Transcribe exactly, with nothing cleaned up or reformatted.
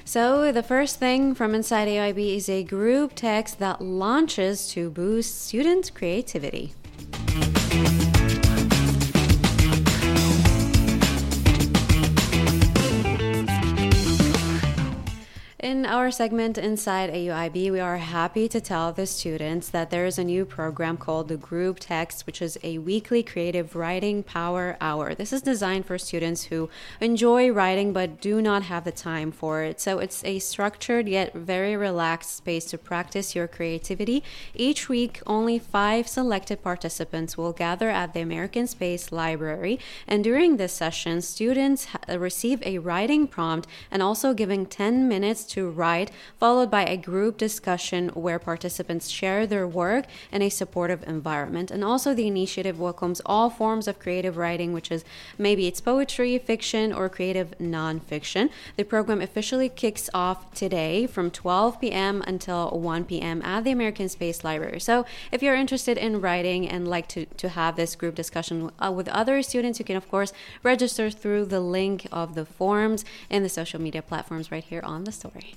So the first thing from inside A U I B is a group text that launches to boost student creativity. In our segment Inside A U I B, we are happy to tell the students that there is a new program called the Group Text, which is a weekly creative writing power hour. This is designed for students who enjoy writing but do not have the time for it. So it's a structured yet very relaxed space to practice your creativity. Each week, only five selected participants will gather at the American Space Library. And during this session, students ha- receive a writing prompt and also given ten minutes to write, followed by a group discussion where participants share their work in a supportive environment. And also the initiative welcomes all forms of creative writing, which is maybe it's poetry, fiction, or creative nonfiction. The program officially kicks off today from twelve p.m. until one p.m. at the American Space Library. So if you're interested in writing and like to, to have this group discussion uh, with other students, you can of course register through the link of the forms in the social media platforms right here on the story.